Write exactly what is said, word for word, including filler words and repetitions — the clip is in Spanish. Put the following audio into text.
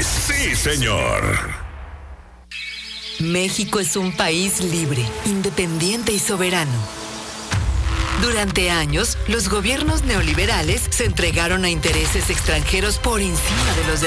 Sí, señor. México es un país libre, independiente y soberano. Durante años, los gobiernos neoliberales se entregaron a intereses extranjeros por encima de los